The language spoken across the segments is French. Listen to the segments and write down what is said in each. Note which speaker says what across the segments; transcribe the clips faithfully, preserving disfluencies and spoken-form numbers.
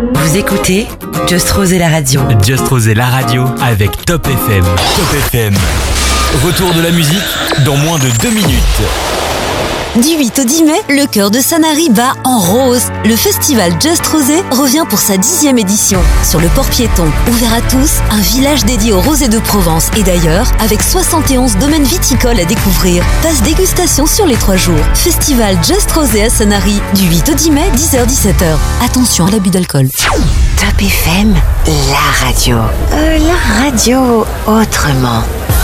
Speaker 1: Vous écoutez Just Rose et la radio.
Speaker 2: Just Rose et la radio avec Top F M. Top F M. Retour de la musique dans moins de deux minutes.
Speaker 3: Du huit au dix mai, le cœur de Sanary bat en rose. Le festival Just Rosé revient pour sa dixième édition. Sur le port piéton, ouvert à tous, un village dédié aux rosés de Provence et d'ailleurs, avec soixante et onze domaines viticoles à découvrir. Passe dégustation sur les trois jours. Festival Just Rosé à Sanary, du huit au dix mai, dix heures dix-sept heures. Attention à l'abus d'alcool.
Speaker 1: Top F M, la radio. Euh, la radio autrement.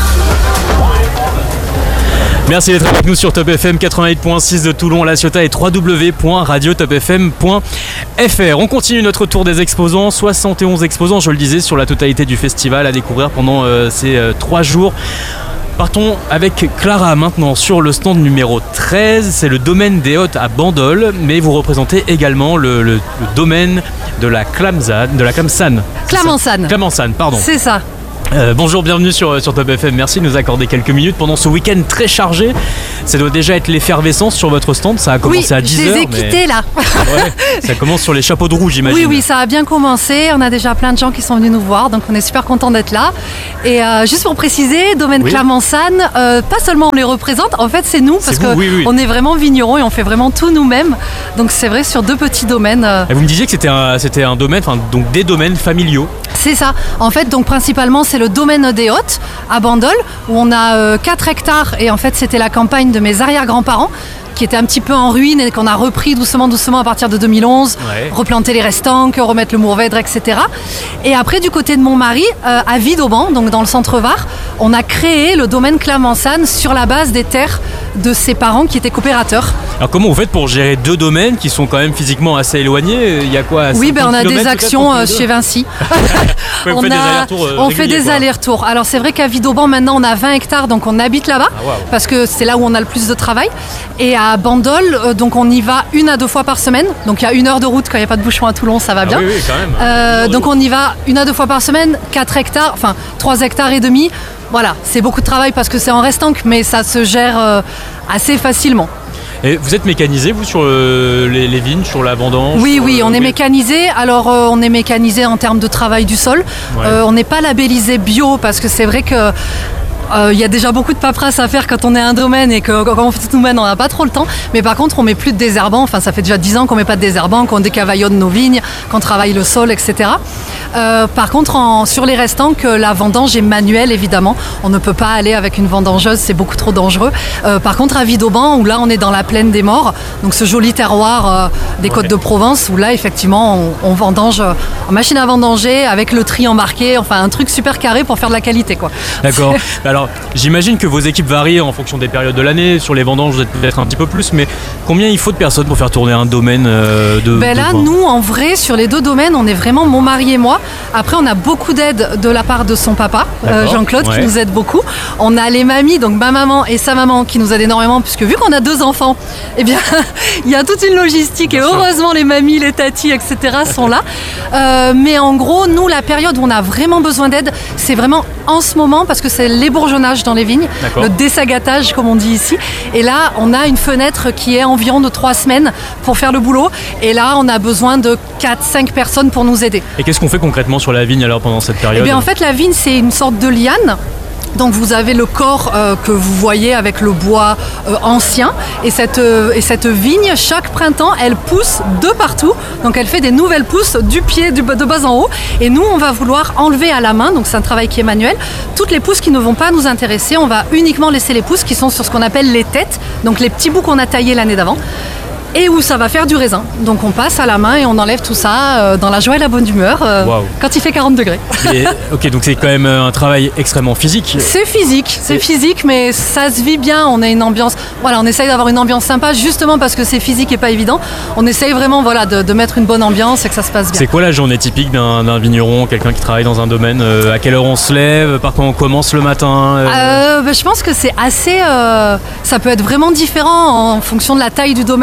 Speaker 2: Merci d'être avec nous sur Top F M quatre-vingt-huit virgule six de Toulon, La Ciotat et w w w point radio top f m point f r. On continue notre tour des exposants, soixante et onze exposants, je le disais, sur la totalité du festival à découvrir pendant euh, ces euh, trois jours. Partons avec Clara maintenant sur le stand numéro treize, c'est le domaine des Hôtes à Bandol, mais vous représentez également le, le, le domaine de la Clamsane, de la Clamsane.
Speaker 4: Clamençane.
Speaker 2: Clamençane, pardon.
Speaker 4: C'est ça.
Speaker 2: Euh, bonjour, bienvenue sur, sur Top F M, merci de nous accorder quelques minutes pendant ce week-end très chargé. Ça doit déjà être l'effervescence sur votre stand, ça a commencé
Speaker 4: oui,
Speaker 2: à dix heures.
Speaker 4: Oui, je les ai quittés
Speaker 2: mais...
Speaker 4: là.
Speaker 2: Ouais, ça commence sur les chapeaux de roue, j'imagine.
Speaker 4: Oui, oui, ça a bien commencé, on a déjà plein de gens qui sont venus nous voir, donc on est super contents d'être là. Et euh, juste pour préciser, domaine oui. Clamençane, euh, pas seulement on les représente, en fait c'est nous, parce qu'on oui, oui. est vraiment vignerons et on fait vraiment tout nous-mêmes. Donc c'est vrai, sur deux petits domaines. Euh...
Speaker 2: Et vous me disiez que c'était un, c'était un domaine, enfin donc des domaines familiaux.
Speaker 4: C'est ça. En fait, donc principalement, c'est le domaine des Hôtes à Bandol, où on a euh, quatre hectares. Et en fait, c'était la campagne de mes arrière-grands-parents, qui était un petit peu en ruine et qu'on a repris doucement, doucement à partir de deux mille onze, ouais. replanter les restants, remettre le Mourvèdre, et cetera. Et après, du côté de mon mari, euh, à Vidauban, donc dans le centre Var, on a créé le domaine Clamençane sur la base des terres de ses parents qui étaient coopérateurs.
Speaker 2: Alors comment vous faites pour gérer deux domaines qui sont quand même physiquement assez éloignés? Il y a quoi?
Speaker 4: Oui, ben on a des actions euh, chez Vinci.
Speaker 2: ouais, on,
Speaker 4: a,
Speaker 2: des euh,
Speaker 4: on fait des
Speaker 2: quoi.
Speaker 4: allers-retours. Alors c'est vrai qu'à Vidauban maintenant on a vingt hectares, donc on habite là-bas ah, wow. parce que c'est là où on a le plus de travail. Et à Bandol, euh, donc on y va une à deux fois par semaine. Donc il y a une heure de route quand il n'y a pas de bouchon à Toulon, ça va bien.
Speaker 2: Ah, oui, oui, quand même.
Speaker 4: Euh, donc on y va une à deux fois par semaine, quatre hectares, enfin trois hectares et demi. Voilà, c'est beaucoup de travail parce que c'est en restanque, mais ça se gère euh, assez facilement.
Speaker 2: Et vous êtes mécanisé, vous, sur le, les, les vignes, sur la vendange?
Speaker 4: Oui, oui, on
Speaker 2: euh,
Speaker 4: est
Speaker 2: oui.
Speaker 4: mécanisé. Alors, euh, on est mécanisé en termes de travail du sol. Ouais. Euh, on n'est pas labellisé bio parce que c'est vrai que il euh, y a déjà beaucoup de paperasse à faire quand on est un domaine et que quand on fait tout nous-mêmes, on n'a pas trop le temps. Mais par contre, on met plus de désherbant. Enfin, ça fait déjà dix ans qu'on met pas de désherbant, qu'on décavaillonne nos vignes, qu'on travaille le sol, et cetera. Euh, par contre, en, sur les restants, que la vendange est manuelle, évidemment. On ne peut pas aller avec une vendangeuse, c'est beaucoup trop dangereux. Euh, par contre, à Vidauban, où là, on est dans la plaine des Morts, donc ce joli terroir euh, des ouais. Côtes de Provence, où là, effectivement, on, on vendange en machine à vendanger avec le tri embarqué. Enfin, un truc super carré pour faire de la qualité, quoi.
Speaker 2: D'accord. Alors, j'imagine que vos équipes varient en fonction des périodes de l'année. Sur les vendanges, vous êtes peut-être un petit peu plus, mais combien il faut de personnes pour faire tourner un domaine euh, de
Speaker 4: Ben là,
Speaker 2: de
Speaker 4: nous, en vrai, sur les deux domaines, on est vraiment mon mari et moi. Après, on a beaucoup d'aide de la part de son papa, euh, Jean-Claude, ouais. qui nous aide beaucoup. On a les mamies, donc ma maman et sa maman, qui nous aident énormément, puisque vu qu'on a deux enfants, eh bien, il y a toute une logistique. Et heureusement, les mamies, les tatis, et cetera sont là. Euh, mais en gros, nous, la période où on a vraiment besoin d'aide, c'est vraiment en ce moment, parce que c'est les bourgeonnage dans les vignes, D'accord. le dessagatage comme on dit ici. Et là, on a une fenêtre qui est environ de trois semaines pour faire le boulot. Et là, on a besoin de quatre cinq personnes pour nous aider.
Speaker 2: Et qu'est-ce qu'on fait concrètement sur la vigne alors pendant cette période?
Speaker 4: Eh bien, en fait, la vigne, c'est une sorte de liane. Donc vous avez le corps euh, que vous voyez avec le bois euh, ancien et cette, euh, et cette vigne, chaque printemps, elle pousse de partout. Donc elle fait des nouvelles pousses du pied du, de bas en haut. Et nous, on va vouloir enlever à la main, donc c'est un travail qui est manuel, toutes les pousses qui ne vont pas nous intéresser. On va uniquement laisser les pousses qui sont sur ce qu'on appelle les têtes, donc les petits bouts qu'on a taillés l'année d'avant. Et où ça va faire du raisin. Donc on passe à la main et on enlève tout ça euh, dans la joie et la bonne humeur euh, wow. quand il fait quarante degrés.
Speaker 2: Et, ok, donc c'est quand même un travail extrêmement physique.
Speaker 4: C'est physique, c'est et... physique, mais ça se vit bien. On a une ambiance, voilà, on essaye d'avoir une ambiance sympa justement parce que c'est physique et pas évident. On essaye vraiment, voilà, de, de mettre une bonne ambiance et que ça se passe bien.
Speaker 2: C'est quoi la journée typique d'un, d'un vigneron, quelqu'un qui travaille dans un domaine? euh, À quelle heure on se lève? Par quoi on commence le matin? euh...
Speaker 4: Euh, bah, je pense que c'est assez, euh, ça peut être vraiment différent en fonction de la taille du domaine,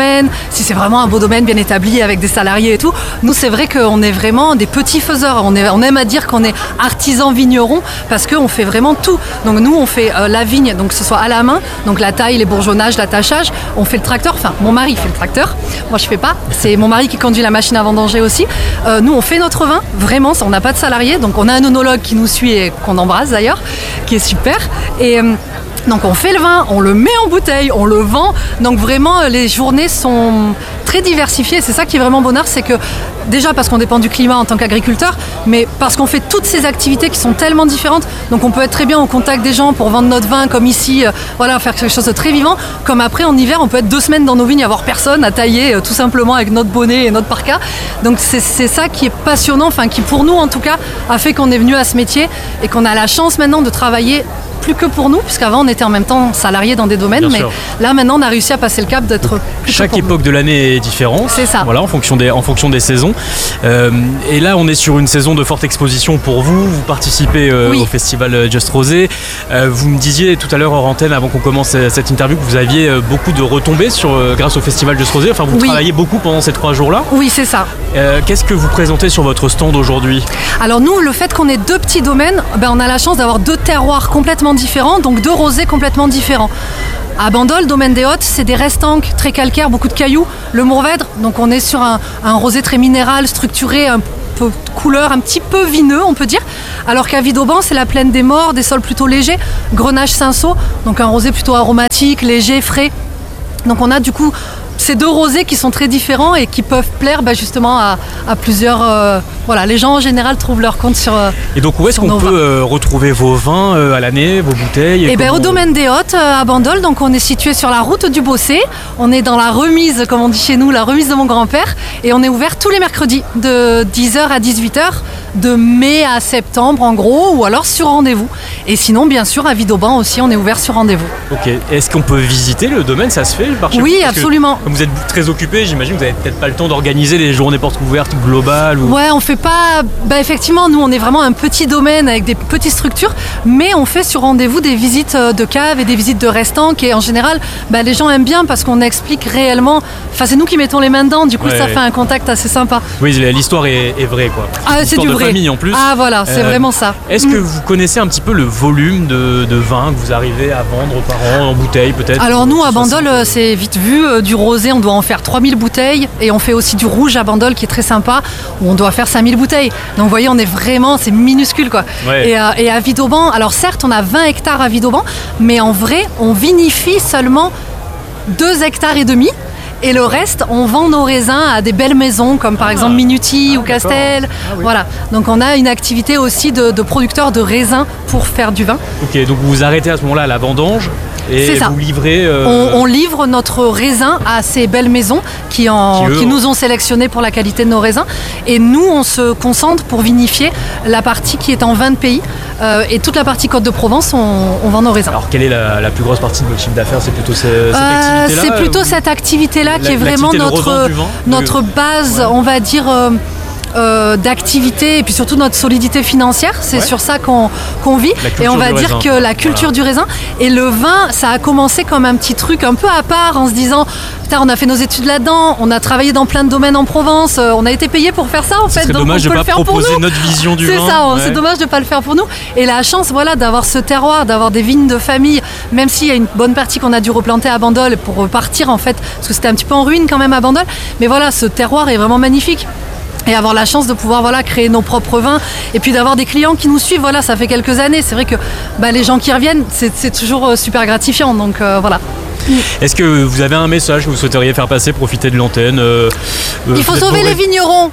Speaker 4: si c'est vraiment un beau domaine bien établi avec des salariés et tout. Nous, c'est vrai qu'on est vraiment des petits faiseurs. On, est, on aime à dire qu'on est artisans vignerons parce qu'on fait vraiment tout. Donc nous, on fait euh, la vigne, donc que ce soit à la main, donc la taille, les bourgeonnages, l'attachage. On fait le tracteur, enfin mon mari fait le tracteur. Moi, je fais pas. C'est mon mari qui conduit la machine à vendanger aussi. Euh, nous, on fait notre vin, vraiment. On n'a pas de salariés, donc on a un œnologue qui nous suit et qu'on embrasse d'ailleurs, qui est super. Et euh, donc on fait le vin, on le met en bouteille, on le vend. Donc vraiment, les journées sont très diversifiées. C'est ça qui est vraiment bonheur, c'est que déjà parce qu'on dépend du climat en tant qu'agriculteur, mais parce qu'on fait toutes ces activités qui sont tellement différentes. Donc on peut être très bien au contact des gens pour vendre notre vin, comme ici, euh, voilà, faire quelque chose de très vivant. Comme après en hiver, on peut être deux semaines dans nos vignes, avoir personne à tailler, euh, tout simplement avec notre bonnet et notre parka. Donc c'est, c'est ça qui est passionnant, enfin qui pour nous en tout cas a fait qu'on est venu à ce métier et qu'on a la chance maintenant de travailler plus que pour nous, puisqu'avant on était en même temps salariés dans des domaines, Bien mais sûr. Là maintenant on a réussi à passer le cap d'être plus
Speaker 2: Chaque
Speaker 4: que pour
Speaker 2: époque
Speaker 4: nous.
Speaker 2: de l'année est différente.
Speaker 4: C'est ça.
Speaker 2: Voilà, en fonction des, en fonction des saisons. Euh, et là on est sur une saison de forte exposition pour vous. Vous participez euh, oui. au festival Just Rosé. Euh, vous me disiez tout à l'heure hors antenne, avant qu'on commence cette interview, que vous aviez beaucoup de retombées sur, euh, grâce au festival Just Rosé. Enfin, vous oui. travaillez beaucoup pendant ces trois jours-là.
Speaker 4: Oui, c'est ça.
Speaker 2: Euh, qu'est-ce que vous présentez sur votre stand aujourd'hui ?
Speaker 4: Alors nous, le fait qu'on ait deux petits domaines, ben, on a la chance d'avoir deux terroirs complètement différents, donc deux rosés complètement différents. À Bandol, domaine des Hautes, c'est des restanques très calcaires, beaucoup de cailloux. Le Mourvèdre, donc on est sur un, un rosé très minéral, structuré, un peu de couleur, un petit peu vineux, on peut dire. Alors qu'à Vidauban, c'est la plaine des Morts, des sols plutôt légers. Grenache Cinsault, donc un rosé plutôt aromatique, léger, frais. Donc on a du coup ces deux rosés qui sont très différents et qui peuvent plaire bah, justement à, à plusieurs... Euh, voilà, les gens en général trouvent leur compte sur euh,
Speaker 2: Et donc où est-ce qu'on peut euh, retrouver vos vins euh, à l'année, vos bouteilles?
Speaker 4: Eh bien au domaine des Hautes euh, à Bandol, donc on est situé sur la route du Bossé. On est dans la remise, comme on dit chez nous, la remise de mon grand-père. Et on est ouvert tous les mercredis de dix heures à dix-huit heures, de mai à septembre en gros, ou alors sur rendez-vous. Et sinon, bien sûr, à Vidauban aussi, on est ouvert sur rendez-vous.
Speaker 2: Ok. Est-ce qu'on peut visiter le domaine? Ça se fait par chez
Speaker 4: Oui,
Speaker 2: vous
Speaker 4: absolument.
Speaker 2: Comme vous êtes très occupé, j'imagine que vous n'avez peut-être pas le temps d'organiser des journées portes ouvertes globales ou...
Speaker 4: Ouais, on fait pas... Bah effectivement, nous, on est vraiment un petit domaine avec des petites structures, mais on fait sur rendez-vous des visites de caves et des visites de restanques. Et en général, bah, les gens aiment bien parce qu'on explique réellement... Enfin, c'est nous qui mettons les mains dedans, du coup, ouais, ça ouais. fait un contact assez sympa.
Speaker 2: Oui, l'histoire est, est vraie, quoi.
Speaker 4: Ah, c'est du
Speaker 2: de
Speaker 4: vrai.
Speaker 2: Famille, en plus.
Speaker 4: Ah, voilà, c'est euh, vraiment ça.
Speaker 2: Est-ce mmh. que vous connaissez un petit peu le volume de, de vin que vous arrivez à vendre par an, en bouteille, peut-être?
Speaker 4: Alors, nous, à Bandol, c'est vite vu. Du rosé, on doit en faire trois mille bouteilles. Et on fait aussi du rouge à Bandol, qui est très sympa, où on doit faire cinq mille bouteilles. Donc, vous voyez, on est vraiment... C'est minuscule, quoi.
Speaker 2: Ouais.
Speaker 4: Et, euh, et à Vidauban, alors certes, on a vingt hectares à Vidauban, mais en vrai, on vinifie seulement deux hectares et demi. Et le reste, on vend nos raisins à des belles maisons, comme par ah. exemple Minuti ah, ou Castel. Ah, oui. Voilà. Donc on a une activité aussi de, de producteurs de raisins pour faire du vin.
Speaker 2: Ok, donc vous vous arrêtez à ce moment-là à la vendange et
Speaker 4: C'est ça.
Speaker 2: vous livrez... Euh...
Speaker 4: On, on livre notre raisin à ces belles maisons qui, en, qui, eux, qui nous ont sélectionnés pour la qualité de nos raisins. Et nous, on se concentre pour vinifier la partie qui est en vin de pays. Euh, et toute la partie Côte de Provence, on, on vend nos raisins.
Speaker 2: Alors quelle est la, la plus grosse partie de votre chiffre d'affaires? C'est plutôt cette, cette
Speaker 4: euh,
Speaker 2: activité-là
Speaker 4: C'est plutôt
Speaker 2: ou...
Speaker 4: cette activité-là qui
Speaker 2: la,
Speaker 4: est vraiment notre,
Speaker 2: vin,
Speaker 4: notre
Speaker 2: le...
Speaker 4: base,
Speaker 2: ouais.
Speaker 4: on va dire... Euh, Euh, d'activité et puis surtout notre solidité financière, c'est ouais. sur ça qu'on, qu'on vit et on va dire raisin. que la culture voilà. du raisin et le vin, ça a commencé comme un petit truc un peu à part en se disant putain, on a fait nos études là-dedans, on a travaillé dans plein de domaines en Provence, euh, on a été payé pour faire ça en
Speaker 2: ce
Speaker 4: fait,
Speaker 2: donc
Speaker 4: on
Speaker 2: peut
Speaker 4: de
Speaker 2: le
Speaker 4: pas
Speaker 2: faire pour nous. C'est notre vision du
Speaker 4: c'est
Speaker 2: vin.
Speaker 4: C'est ça,
Speaker 2: ouais.
Speaker 4: c'est dommage de pas le faire pour nous et la chance voilà d'avoir ce terroir, d'avoir des vignes de famille, même s'il y a une bonne partie qu'on a dû replanter à Bandol pour repartir en fait, parce que c'était un petit peu en ruine quand même à Bandol, mais voilà, ce terroir est vraiment magnifique. Et avoir la chance de pouvoir voilà, créer nos propres vins et puis d'avoir des clients qui nous suivent, voilà, ça fait quelques années. C'est vrai que bah, les gens qui reviennent, c'est, c'est toujours euh, super gratifiant. Donc euh, voilà.
Speaker 2: Est-ce que vous avez un message que vous souhaiteriez faire passer, profiter de l'antenne euh,
Speaker 4: Il faut sauver les vignerons.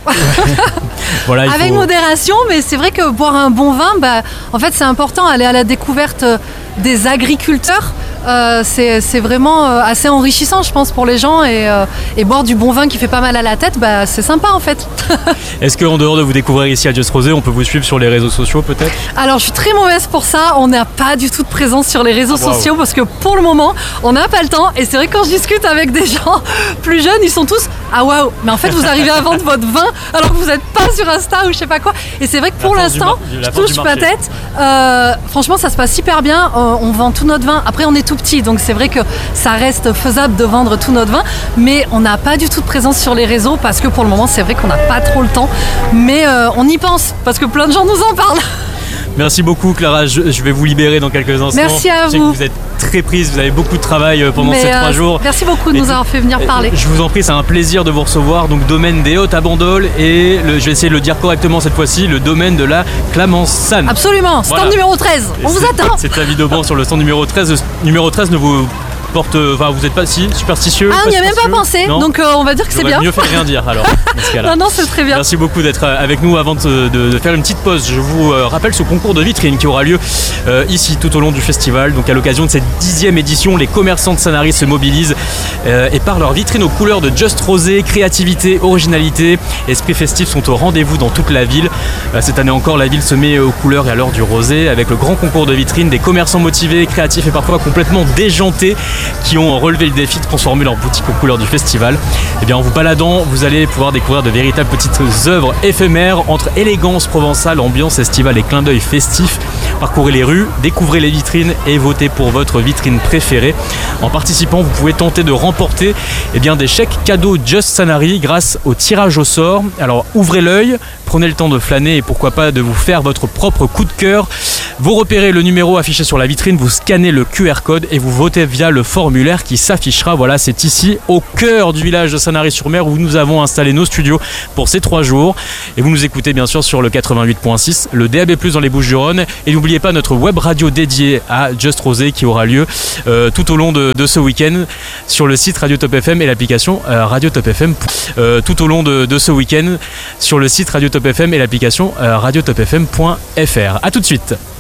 Speaker 2: Voilà,
Speaker 4: avec
Speaker 2: faut...
Speaker 4: modération, mais c'est vrai que boire un bon vin, bah, en fait c'est important, aller à la découverte des agriculteurs. Euh, c'est, c'est vraiment euh, assez enrichissant je pense pour les gens et, euh, et boire du bon vin qui fait pas mal à la tête, bah, c'est sympa en fait.
Speaker 2: Est-ce qu'en dehors de vous découvrir ici à Just Rosé, on peut vous suivre sur les réseaux sociaux peut-être?
Speaker 4: Alors je suis très mauvaise pour ça, on n'a pas du tout de présence sur les réseaux
Speaker 2: wow.
Speaker 4: sociaux parce que pour le moment on n'a pas le temps et c'est vrai que quand je discute avec des gens plus jeunes, ils sont tous ah waouh, mais en fait vous arrivez à vendre votre vin alors que vous n'êtes pas sur Insta ou je sais pas quoi et c'est vrai que pour l'instant mar- je touche ma tête, euh, franchement ça se passe super bien, euh, on vend tout notre vin, après on est tout petit, donc c'est vrai que ça reste faisable de vendre tout notre vin, mais on n'a pas du tout de présence sur les réseaux parce que pour le moment c'est vrai qu'on n'a pas trop le temps, mais euh, on y pense parce que plein de gens nous en parlent.
Speaker 2: Merci beaucoup Clara, je, je vais vous libérer dans quelques instants.
Speaker 4: Merci à
Speaker 2: je sais
Speaker 4: vous.
Speaker 2: que vous êtes très prise, vous avez beaucoup de travail pendant
Speaker 4: Mais
Speaker 2: ces trois
Speaker 4: euh,
Speaker 2: jours.
Speaker 4: Merci beaucoup de
Speaker 2: et
Speaker 4: nous avoir fait venir parler.
Speaker 2: Je vous en prie, c'est un plaisir de vous recevoir. Donc domaine des Hautes à Bandol et le, je vais essayer de le dire correctement cette fois-ci, le domaine de la Clamensanne.
Speaker 4: Absolument, stand
Speaker 2: voilà.
Speaker 4: numéro treize, on
Speaker 2: et
Speaker 4: vous attend.
Speaker 2: C'est Avis d'Auban sur le stand numéro treize. Le numéro treize ne vous porte, enfin vous n'êtes pas si superstitieux.
Speaker 4: Ah, on n'y a même pas pensé,
Speaker 2: non,
Speaker 4: donc euh, on va dire que c'est bien.
Speaker 2: Mieux fait de rien dire alors. Dans ce cas-là.
Speaker 4: Non, non, c'est très bien.
Speaker 2: Merci beaucoup d'être avec nous. Avant de, de, de faire une petite pause, je vous euh, rappelle ce concours de vitrine qui aura lieu euh, ici tout au long du festival. Donc à l'occasion de cette dixième édition, les commerçants de Sanary se mobilisent euh, et par leur vitrine aux couleurs de Just Rosé, créativité, originalité, esprit festif sont au rendez-vous dans toute la ville. Euh, cette année encore, la ville se met aux couleurs et à l'heure du rosé avec le grand concours de vitrine, des commerçants motivés, créatifs et parfois complètement déjantés qui ont relevé le défi de transformer leur boutique aux couleurs du festival. Et bien en vous baladant, vous allez pouvoir découvrir de véritables petites œuvres éphémères entre élégance provençale, ambiance estivale et clin d'œil festif. Parcourez les rues, découvrez les vitrines et votez pour votre vitrine préférée. En participant, vous pouvez tenter de remporter eh bien, des chèques cadeaux Just Sanary grâce au tirage au sort. Alors ouvrez l'œil, prenez le temps de flâner et pourquoi pas de vous faire votre propre coup de cœur. Vous repérez le numéro affiché sur la vitrine, vous scannez le Q R code et vous votez via le formulaire qui s'affichera. Voilà, c'est ici au cœur du village de Sanary-sur-Mer où nous avons installé nos studios pour ces trois jours. Et vous nous écoutez bien sûr sur le quatre-vingt-huit virgule six, le D A B plus, dans les Bouches-du-Rhône. Et n'oubliez pas notre web radio dédiée à Just Rosé qui aura lieu euh, tout au long de, de ce week-end sur le site Radio Top F M et l'application euh, Radio Top F M. Euh, tout au long de, de ce week-end sur le site Radio Top F M et l'application euh, radio top f m point f r. A tout de suite.